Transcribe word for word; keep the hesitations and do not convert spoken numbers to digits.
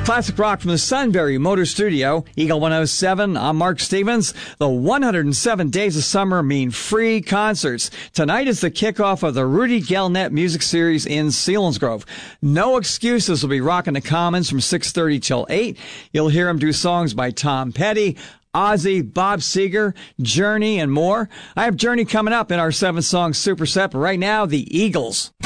Classic rock from the Sunbury Motor Studio, Eagle one oh seven. I'm Mark Stevens. The one hundred seven Days of Summer mean free concerts. Tonight is the kickoff of the Rudy Gelnet Music Series in Selinsgrove. No Excuses will be rocking the Commons from six thirty till eight. You'll hear him do songs by Tom Petty, Ozzy, Bob Seger, Journey, and more. I have Journey coming up in our seven-song superset, but right now, the Eagles.